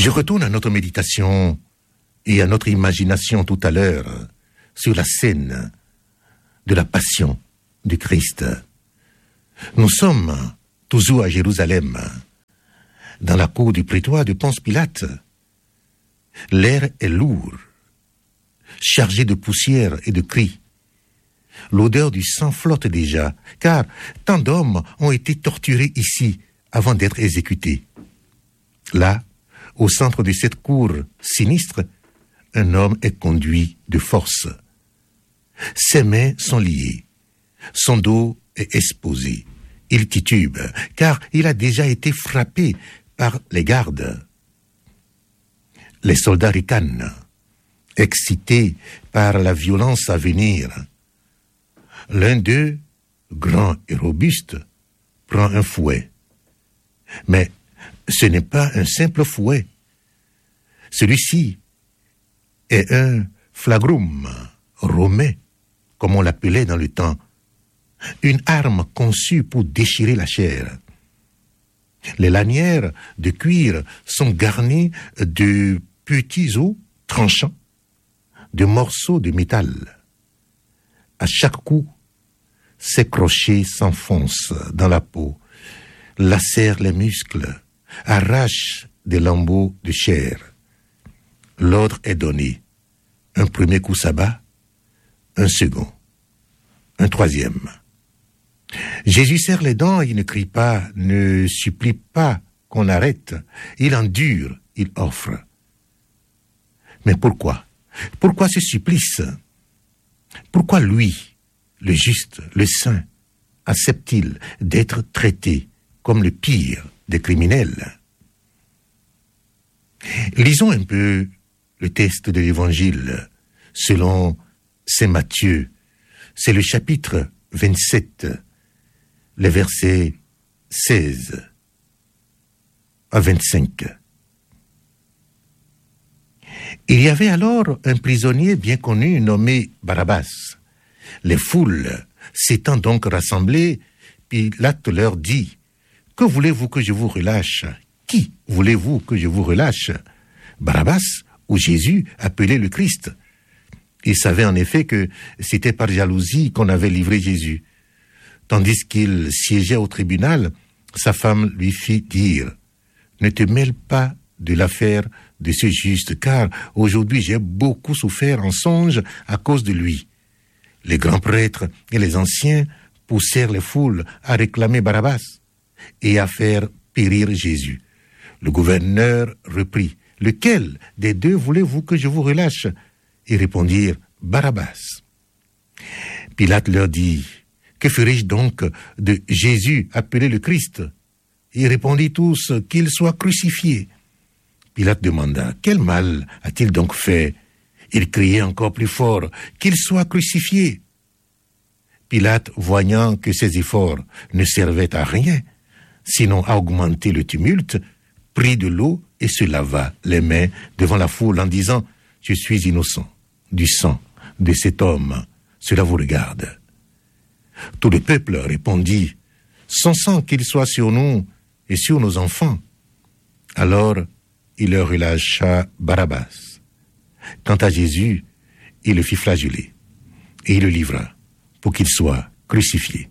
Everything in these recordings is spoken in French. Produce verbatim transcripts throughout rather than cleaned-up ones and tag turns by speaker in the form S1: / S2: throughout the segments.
S1: Je retourne à notre méditation et à notre imagination tout à l'heure sur la scène de la passion du Christ. Nous sommes toujours à Jérusalem, dans la cour du prétoire de Ponce Pilate. L'air est lourd, chargé de poussière et de cris. L'odeur du sang flotte déjà, car tant d'hommes ont été torturés ici avant d'être exécutés. Là, au centre de cette cour sinistre, un homme est conduit de force. Ses mains sont liées, son dos est exposé. Il titube, car il a déjà été frappé par les gardes. Les soldats ricanent, excités par la violence à venir. L'un d'eux, grand et robuste, prend un fouet. Mais ce n'est pas un simple fouet. Celui-ci est un flagrum romain, comme on l'appelait dans le temps, une arme conçue pour déchirer la chair. Les lanières de cuir sont garnies de petits os tranchants, de morceaux de métal. À chaque coup, ces crochets s'enfoncent dans la peau, lacèrent les muscles, arrachent des lambeaux de chair. L'ordre est donné. Un premier coup s'abat, un second, un troisième. Jésus serre les dents, il ne crie pas, ne supplie pas qu'on arrête. Il endure, il offre. Mais pourquoi? Pourquoi ce supplice? Pourquoi lui, le juste, le saint, accepte-t-il d'être traité comme le pire des criminels? Lisons un peu le texte de l'Évangile selon saint Matthieu. C'est le chapitre vingt-sept, les versets seize à vingt-cinq. Il y avait alors un prisonnier bien connu nommé Barabbas. Les foules s'étant donc rassemblées, Pilate leur dit: « Que voulez-vous que je vous relâche? Qui voulez-vous que je vous relâche? Barabbas ou Jésus, appelé le Christ ?» Il savait en effet que c'était par jalousie qu'on avait livré Jésus. Tandis qu'il siégeait au tribunal, sa femme lui fit dire: « Ne te mêle pas de l'affaire de ce juste, car aujourd'hui j'ai beaucoup souffert en songe à cause de lui. » Les grands prêtres et les anciens poussèrent les foules à réclamer Barabbas et à faire périr Jésus. Le gouverneur reprit: « Lequel des deux voulez-vous que je vous relâche ?» Ils répondirent: « Barabbas. » Pilate leur dit: « Que ferai-je donc de Jésus appelé le Christ ?» Ils répondirent tous: « Qu'il soit crucifié. » Pilate demanda: « Quel mal a-t-il donc fait ?» Il criait encore plus fort: « Qu'il soit crucifié. » Pilate, voyant que ses efforts ne servaient à rien, sinon à augmenter le tumulte, prit de l'eau et se lava les mains devant la foule en disant: « Je suis innocent du sang de cet homme, cela vous regarde. » Tout le peuple répondit: « Son sang qu'il soit sur nous et sur nos enfants. » Alors il leur relâcha Barabbas. Quant à Jésus, il le fit flageller et il le livra pour qu'il soit crucifié.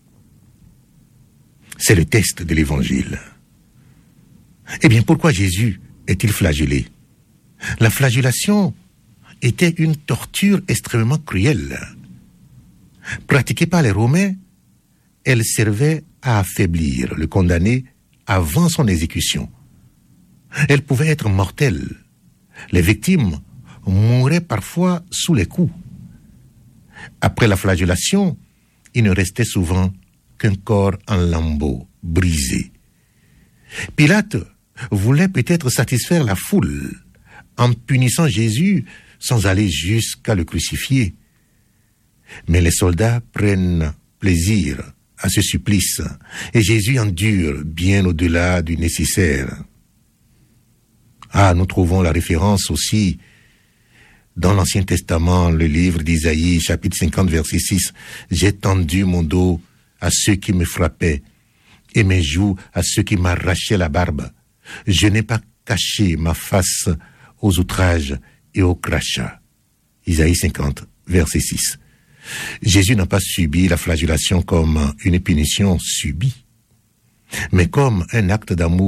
S1: C'est le texte de l'Évangile. Eh bien, pourquoi Jésus est-il flagellé? La flagellation était une torture extrêmement cruelle. Pratiquée par les Romains, elle servait à affaiblir le condamné avant son exécution. Elle pouvait être mortelle. Les victimes mouraient parfois sous les coups. Après la flagellation, il ne restait souvent qu'un corps en lambeaux, brisé. Pilate voulait peut-être satisfaire la foule en punissant Jésus sans aller jusqu'à le crucifier. Mais les soldats prennent plaisir à ce supplice et Jésus endure bien au-delà du nécessaire. Ah, nous trouvons la référence aussi dans l'Ancien Testament, le livre d'Isaïe, chapitre cinquante, verset six. « J'ai tendu mon dos à ceux qui me frappaient et mes joues à ceux qui m'arrachaient la barbe. Je n'ai pas caché ma face aux outrages et aux crachats. Isaïe cinquante, verset six. Jésus n'a pas subi la flagellation comme une punition subie, mais comme un acte d'amour